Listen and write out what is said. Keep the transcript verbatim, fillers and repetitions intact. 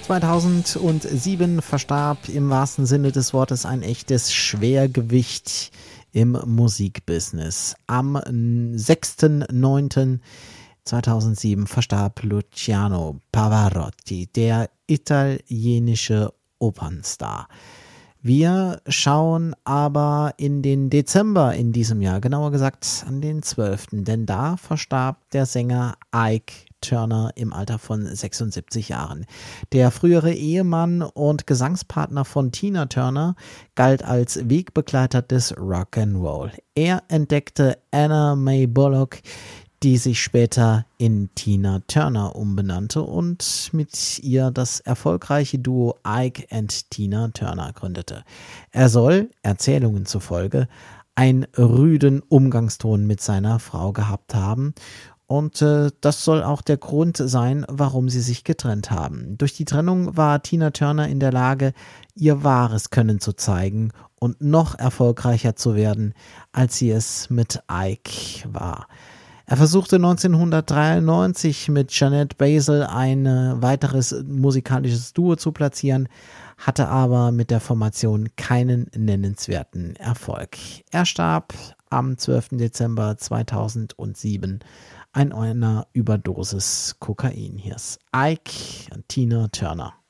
zweitausendsieben verstarb im wahrsten Sinne des Wortes ein echtes Schwergewicht im Musikbusiness. Am sechsten neunten zweitausendsieben verstarb Luciano Pavarotti, der italienische Opernstar. Wir schauen aber in den Dezember in diesem Jahr, genauer gesagt an den zwölften, denn da verstarb der Sänger Ike Turner im Alter von sechsundsiebzig Jahren. Der frühere Ehemann und Gesangspartner von Tina Turner galt als Wegbegleiter des Rock'n'Roll. Er entdeckte Anna Mae Bullock, die sich später in Tina Turner umbenannte und mit ihr das erfolgreiche Duo Ike and Tina Turner gründete. Er soll, Erzählungen zufolge, einen rüden Umgangston mit seiner Frau gehabt haben und äh, das soll auch der Grund sein, warum sie sich getrennt haben. Durch die Trennung war Tina Turner in der Lage, ihr wahres Können zu zeigen und noch erfolgreicher zu werden, als sie es mit Ike war. Er versuchte neunzehnhundertdreiundneunzig mit Jeanette Basil ein weiteres musikalisches Duo zu platzieren, hatte aber mit der Formation keinen nennenswerten Erfolg. Er starb am zwölften Dezember zweitausendsieben an einer Überdosis Kokain. Hier ist Ike und Tina Turner.